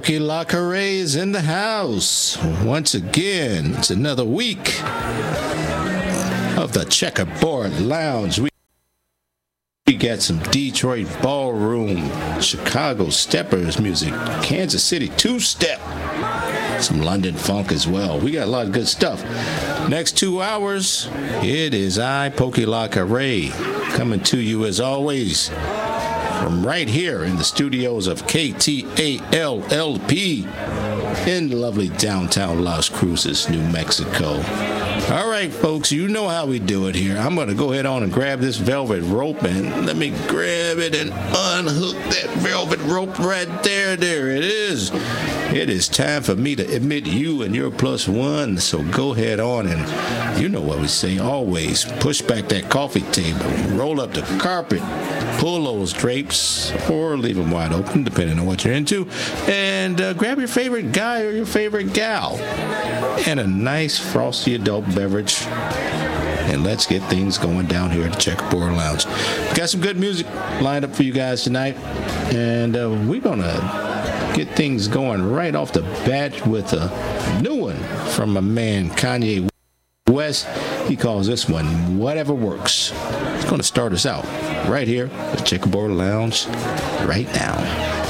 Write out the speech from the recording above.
Pokey Lacquer is in the house. Once again, it's another week of the Checkerboard Lounge. We got some Detroit Ballroom, Chicago Steppers music, Kansas City two-step, some London funk as well. We got a lot of good stuff. Next 2 hours, it is I, Pokey Lacquer, coming to you as always from right here in the studios of KTALLP in lovely downtown Las Cruces, New Mexico. All right, folks, you know how we do it here. I'm going to go ahead on and grab this velvet rope, and let me grab it and unhook that velvet rope right there. There it is. It is time for me to admit you and your plus one, so go ahead on and you know what we say always. Push back that coffee table, roll up the carpet, pull those drapes, or leave them wide open, depending on what you're into, and grab your favorite guy or your favorite gal, and a nice frosty adult beverage, and let's get things going down here at the Checkerboard Lounge. Got some good music lined up for you guys tonight, and we're going to get things going right off the bat with a new one from my man Kanye West. He calls this one Whatever Works. It's going to start us out right here at Checkerboard Lounge right now.